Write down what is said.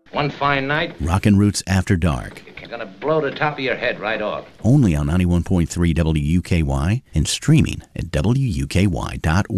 One fine night, Rockin' Roots After Dark. you're gonna blow the top of your head right off. Only on 91.3 WUKY and streaming at WUKY.org.